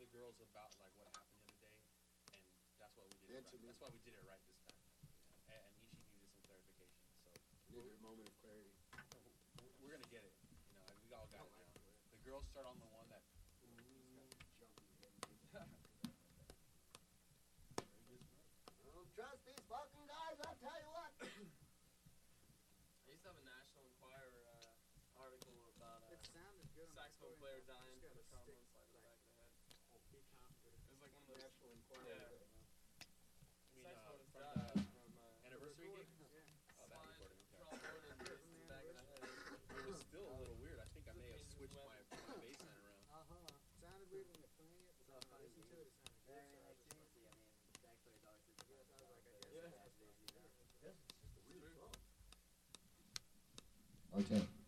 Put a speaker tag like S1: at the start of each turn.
S1: the girls about like what happened the other day, and that's why we did it right. That's why we did it right this time. And Ishii needed some clarification, so
S2: needed a moment of clarity.
S1: We're gonna get it. You know, we all got it now. The girls start on the one that.
S3: Trust these fucking guys, I'll tell you what.
S4: I used to have a National Enquirer article about saxophone player dying from a trombone slide in the back of the head. It was like one of those
S2: National Enquirer.
S4: Yeah.
S1: Saxophonist
S4: from
S1: anniversary gig?
S4: Yeah.
S1: Oh, that recording.
S4: Trombone and bass in the back of the head.
S1: It was still a little weird. I think I may have switched my bass line around.
S3: Sounded weird when you're playing it, but when I listened to it, it sounded good.
S5: Seriously, I mean, back players always did the best.
S3: I was like, I guess
S4: Yeah.
S3: that's just
S2: This is just a weird song.
S6: Okay.